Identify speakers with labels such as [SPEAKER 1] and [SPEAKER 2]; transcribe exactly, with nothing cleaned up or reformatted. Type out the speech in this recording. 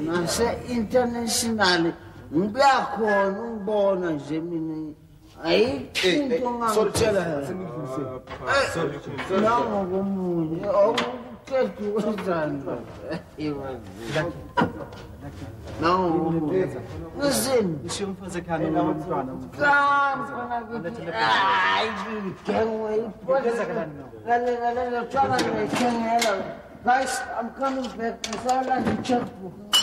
[SPEAKER 1] nase-international ngiyakhona ungibona nje mina ayikho into ngangitshela nangokomunye awuqeda ukwenzani nangokomunye listen guys, I'm coming back. I saw like a checkbook.